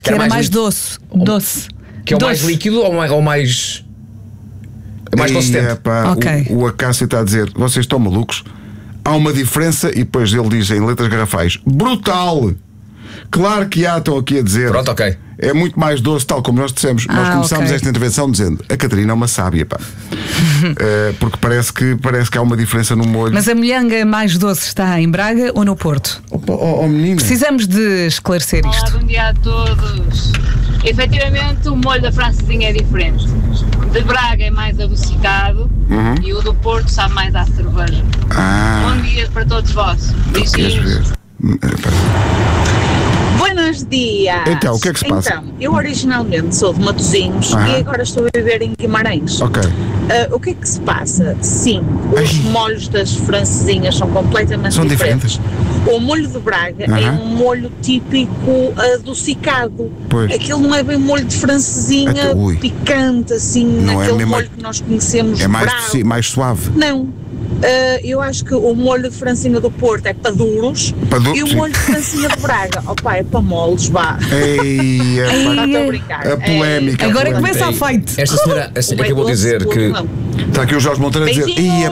Que era mais doce. Que é o mais líquido ou mais. É mais consistente. Okay. O Acácio está a dizer: vocês estão malucos? Há uma diferença, e depois ele diz em letras garrafais: brutal! Claro que há, estão aqui a dizer. Pronto, ok. É muito mais doce, tal como nós dissemos. Nós começámos esta intervenção dizendo: a Catarina é uma sábia, pá. Porque parece que há uma diferença no molho. Mas a molhanga mais doce está em Braga ou no Porto? Menina. Precisamos de esclarecer isto. Olá, bom dia a todos. Efetivamente, o molho da francesinha é diferente. De Braga é mais adocicado e o do Porto sabe mais à cerveja. Bom dia para todos vós. Beijinhos. Buenos dias! Então, o que é que se passa? Então, eu originalmente sou de Matosinhos e agora estou a viver em Guimarães. Ok. O que é que se passa? Sim, os molhos das francesinhas são completamente diferentes. O molho de Braga é um molho típico adocicado. Pois. Aquilo não é bem molho de francesinha picante, assim, não naquele é molho que nós conhecemos. É mais suave. Não. Eu acho que o molho de francesinha do Porto é para duros e o molho de francesinha de Braga, é para moles, vá. Estou a brincar. A polémica. Agora começa a fight. Esta senhora, é que eu vou dizer que. Está aqui o Jorge Monteiro a dizer: